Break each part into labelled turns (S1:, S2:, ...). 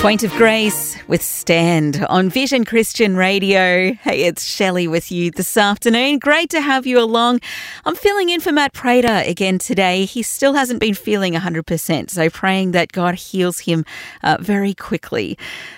S1: Point of Grace with Stand on Vision Christian Radio. Hey, it's Shelley with you this afternoon. Great to have you along. I'm filling in for Matt Prater again today. He still hasn't been feeling 100%, so praying that God heals him very quickly.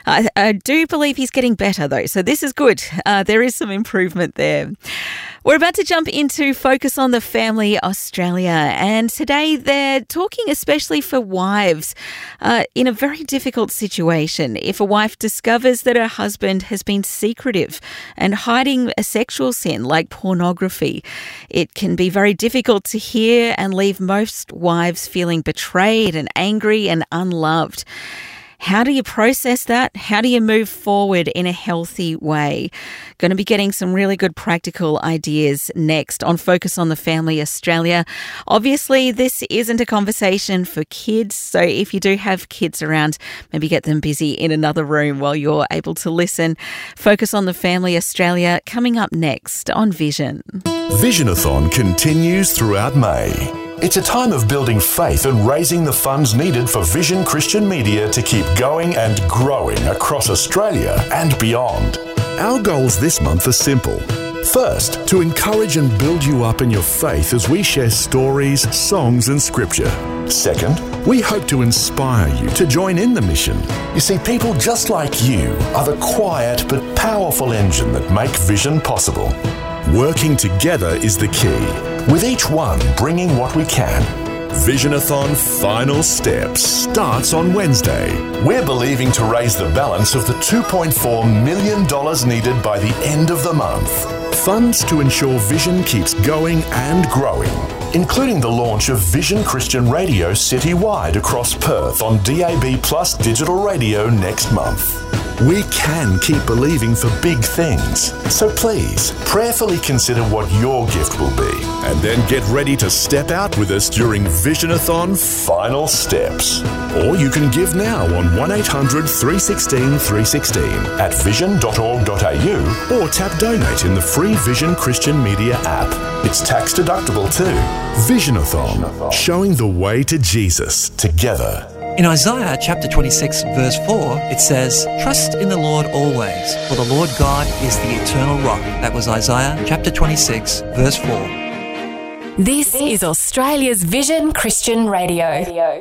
S1: I do believe he's getting better though, so this is good. There is some improvement there. We're about to jump into Focus on the Family Australia, and today they're talking especially for wives in a very difficult situation. If a wife discovers that her husband has been secretive and hiding a sexual sin like pornography, it can be very difficult to hear and leave most wives feeling betrayed and angry and unloved. How do you process that? How do you move forward in a healthy way? Going to be getting some really good practical ideas next on Focus on the Family Australia. Obviously, this isn't a conversation for kids, so if you do have kids around, maybe get them busy in another room while you're able to listen. Focus on the Family Australia coming up next on Vision.
S2: Visionathon continues throughout May. It's a time of building faith and raising the funds needed for Vision Christian Media to keep going and growing across Australia and beyond. Our goals this month are simple. First, to encourage and build you up in your faith as we share stories, songs and scripture. Second, we hope to inspire you to join in the mission. You see, people just like you are the quiet but powerful engine that make Vision possible. Working together is the key, with each one bringing what we can. Visionathon Final Steps starts on Wednesday. We're believing to raise the balance of the $2.4 million needed by the end of the month. Funds to ensure Vision keeps going and growing, including the launch of Vision Christian Radio citywide across Perth on DAB Plus digital radio next month. We can keep believing for big things, so please prayerfully consider what your gift will be, and then get ready to step out with us during Visionathon Final Steps. Or you can give now on 1800 316 316 at vision.org.au or tap donate in the free Vision Christian Media app. It's tax deductible too. Visionathon, showing the way to Jesus together.
S3: In Isaiah chapter 26 verse 4, it says, "Trust in the Lord always, for the Lord God is the eternal rock." That was Isaiah chapter 26 verse 4.
S4: This is Australia's Vision Christian Radio.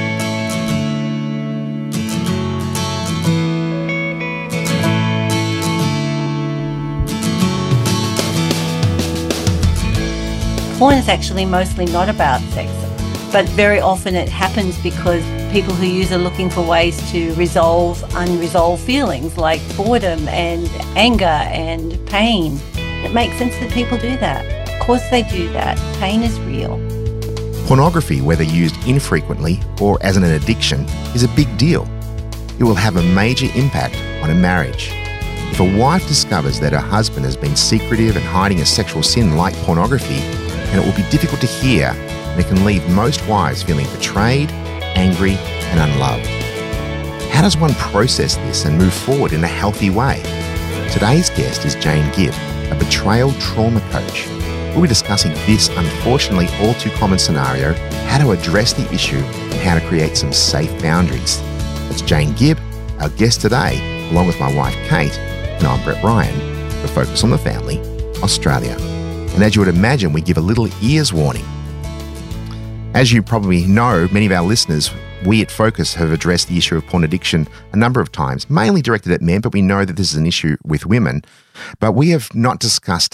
S5: Porn is actually mostly not about sex, but very often it happens because people who use it are looking for ways to resolve unresolved feelings like boredom and anger and pain. It makes sense that people do that. Of course they do that. Pain is real.
S6: Pornography, whether used infrequently or as an addiction, is a big deal. It will have a major impact on a marriage. If a wife discovers that her husband has been secretive and hiding a sexual sin like pornography, then it will be difficult to hear, and it can leave most wives feeling betrayed, angry and unloved. How does one process this and move forward in a healthy way? Today's guest is Jane Gibb, a betrayal trauma coach. We'll be discussing this unfortunately all too common scenario, how to address the issue and how to create some safe boundaries. That's Jane Gibb, our guest today, along with my wife Kate, and I'm Brett Ryan for Focus on the Family Australia. And as you would imagine, we give a little ears warning. As you probably know, many of our listeners, we at Focus have addressed the issue of porn addiction a number of times, mainly directed at men, but we know that this is an issue with women. But we have not discussed